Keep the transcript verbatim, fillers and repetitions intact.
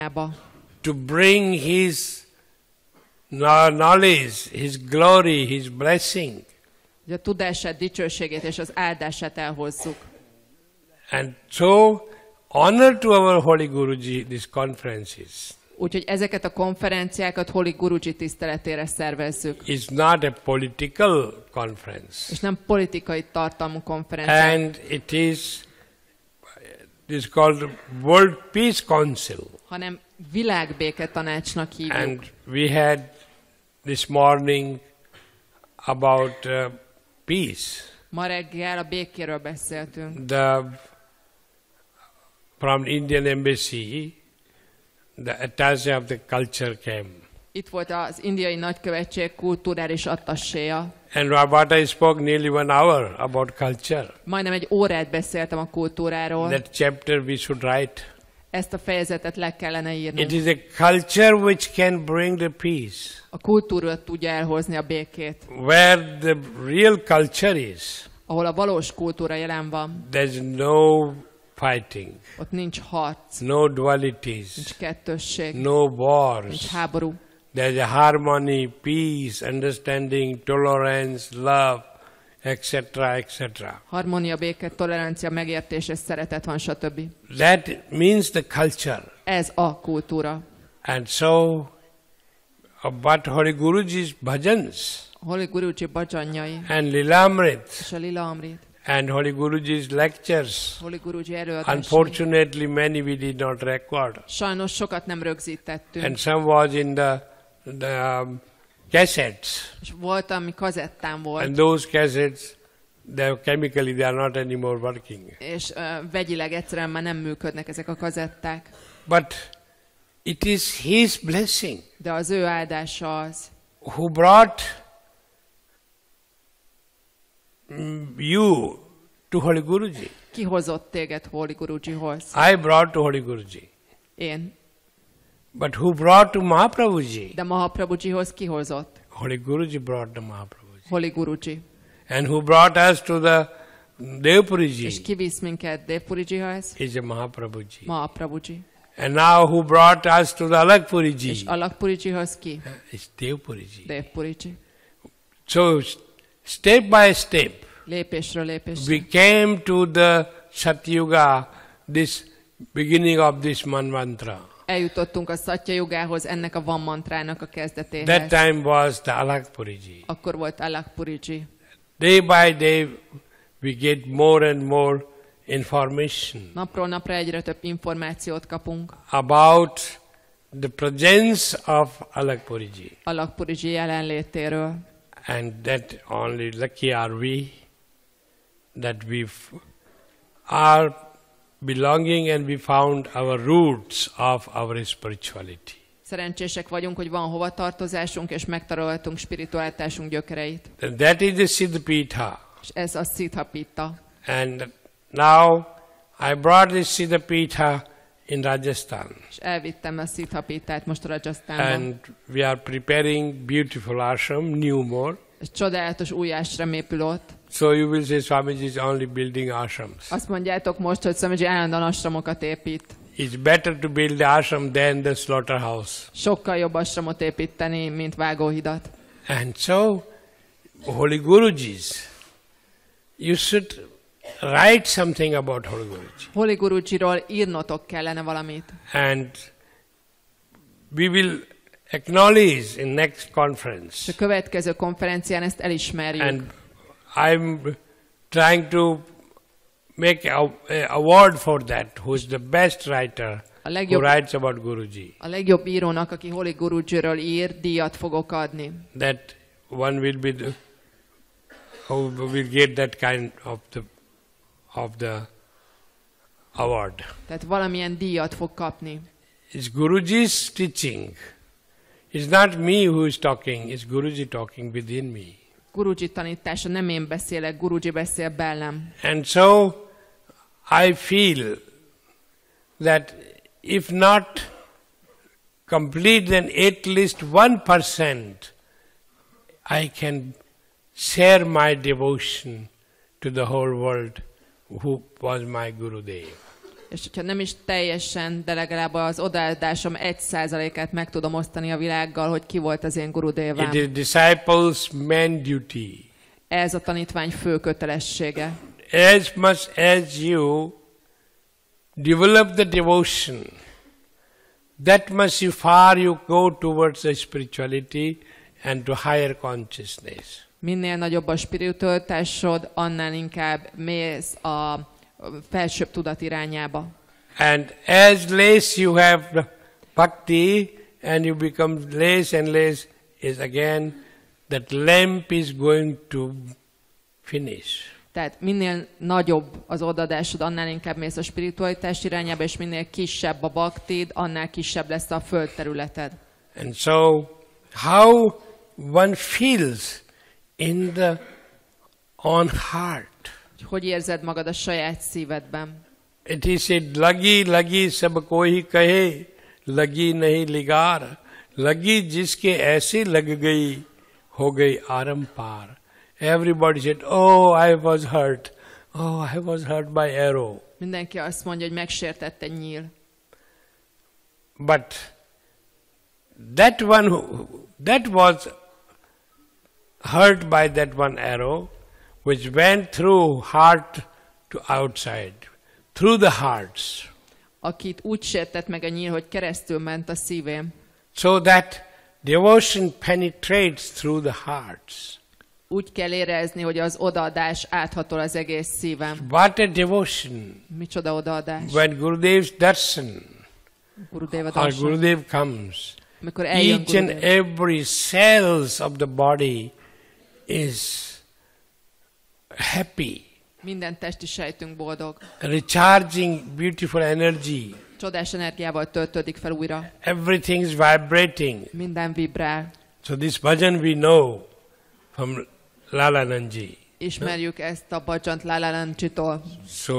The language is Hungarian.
to bring his knowledge, his glory, his blessing. Hogy a tudását, dicsőségét és az áldását elhozzuk. And so honor to our Holy Guruji these conferences. Úgyhogy ezeket a konferenciákat Holy Guruji tiszteletére szervezzük. It's not a political conference. És nem politikai tartalmú konferencia. And it is it is called World Peace Council. Hanem világbéke tanácsnak hívjuk. And we had this morning about uh, peace. Ma reggel a békéről beszéltünk. The from Indian Embassy, the attaché of the culture came. Itt volt az indiai nagykövetség kulturális attasséja. And what I spoke nearly one hour about culture. Majdnem egy órát beszéltem a kultúráról. That chapter we should write. Ezt a fejezetet le kellene írni. It is a culture which can bring the peace. A kultúra tudja elhozni a békét. Where the real culture is. Ahol a valós kultúra jelen van. There's no fighting. Ott nincs harc. No dualities. Nincs kettősség. No wars. Nincs háború. There's a harmony, peace, understanding, tolerance, love, et cetera, et cetera. Harmónia, béke, tolerancia, megértés és szeretet van, stb. That means the culture. Ez a kultúra. And so, but Holy Guruji's bhajans Holy Guruji bhajanjai and Lilamrit és a Lila Amrit, and Holy Guruji's lectures, Holy Guruji előadásai. unfortunately many we did not record. Sajnos sokat nem rögzítettünk. And some was in the, the um, cassettes. És volt, ami kazettán volt. And those cassettes, they chemically they are not anymore working. És uh, vegyileg egyszerűen már nem működnek ezek a kazetták. But it is his blessing. De az ő áldása az, Who brought you to Holy Guruji. ki hozott téged Holy Gurujihoz. I brought to Holy Guruji. Én. But who brought to Mahaprabhuji? De Mahaprabhujihoz ki hozott? Holy Guruji brought to Mahaprabhuji. Holy Guruji. And who brought us to the Devpuriji? És ki visz minket Devpurijihoz? Is a Mahaprabhuji. Mahaprabhuji. And now who brought us to the És Alakpuriji? Alakpurijihoz ki? It's Devpuriji. Devpuriji. So step by step, Lépésről lépésre. we came to the Satyuga, this beginning of this manmantra. Eljutottunk a Satya Yugához, ennek a Van mantrának a That kezdetéhez. time was the Alakpuriji. Akkor volt Alakpuriji. Day by day we get more and more information Napról napra egyre több információt kapunk about the presence of Alakpuriji. Alakpuriji jelenlétéről. And that only lucky are we that we f- are belonging and we found our roots of our spirituality. Szerencsések vagyunk, hogy van hova tartozásunk, és megtaroltunk spiritualitásunk gyökereit. And that is the Siddhapitha. És ez a Siddhapita. And now I brought this Siddhapitha in Rajasthan. És elvittem a Siddhapitát most Rajasztánban. And we are preparing beautiful ashram, new more. És csodálatos új ásram épül ott. So you will say Swamiji is only building ashrams. Azt mondjátok most, hogy Swamiji állandóan asramokat épít. It's better to build the ashram than the slaughterhouse. Sokkal jobb asramot építeni, mint vágóhidat. And so, Holy Guruji's, you should write something about Holy Guruji. Holy Gurujiról írnotok kellene valamit. And we will acknowledge in next És conference. a következő konferencián ezt elismerjük. And I'm trying to make a, a award for that, who is the best writer A who legjobb, writes about Guruji. a legjobb írónak, aki Holy Gurujiról ír, díjat fogok adni. That one will be the, who will get that kind of the of the award. Tehát valamilyen díjat fog kapni. It's Guruji's teaching. It's not me who is talking, it's Guruji talking within me. Guruji tanítása, nem én beszélek, Guruji beszél bennem. And so I feel that if not complete, then at least one percent I can share my devotion to the whole world who was my Gurudev. És hogyha nem is teljesen, de legalább az odaadásom egy százalékát meg tudom osztani a világgal, hogy ki volt az én gurudévám. It is disciples' main duty. Ez a tanítvány fő kötelessége. As much as you develop the devotion, that much you far you go towards the spirituality and to higher consciousness. Minél nagyobb a spiritualitásod, annál inkább mész a felsőbb tudat irányába. And as less you have the bhakti and you become less and less, is again that lamp is going to finish. Tehát minél nagyobb az odadásod, annál inkább mész a spiritualitás irányába, és minél kisebb a baktid, annál kisebb lesz a földterületed. And so, how one feels in the own heart. Hogy érzed magad a saját szívedben? It is said, lagi lagi sab koi kahe, lagi nahi ligar, lagi jiske aise lag gayi, ho gayi arampar. Everybody said, oh, I was hurt. Oh, I was hurt by arrow. Mindenki azt mondja, hogy megsértett egy nyíl. But that one, who, that was hurt by that one arrow, which went through heart to outside, through the hearts. Akit úgy sértett meg a nyíl, hogy keresztül ment a szívén. So that devotion penetrates through the hearts. Úgy kell érezni, hogy az odaadás áthatol az egész szívem. What a devotion! Micsoda odaadás. When Gurudev's darshan Gurudeva or darshan. Gurudev comes, Amikor eljön each and Gurudev, every cells of the body is happy, minden testi sejtünk boldog. recharging beautiful energy. Csodás energiával töltődik fel újra. Everything is vibrating. Minden vibrál. So this bhajan we know from Lala Nanji. Ismerjük ezt a bhajant Lala Nanjitól. So